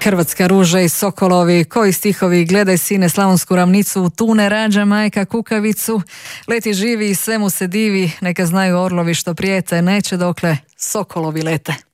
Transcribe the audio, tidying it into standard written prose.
Hrvatska ruže i sokolovi, koji stihovi, gledaj sine slavonsku ravnicu, tu ne rađa majka kukavicu, leti živi i svemu se divi, neka znaju orlovi što prijete, neće dokle sokolovi lete.